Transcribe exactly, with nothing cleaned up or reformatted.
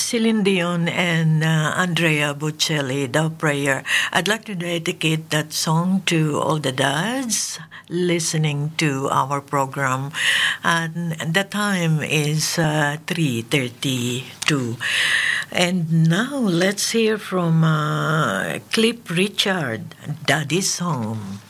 Celine Dion and uh, Andrea Bocelli, The Prayer. I'd like to dedicate that song to all the dads listening to our program. And the time is uh, three thirty-two. And now let's hear from uh, Cliff Richard, Daddy's Home.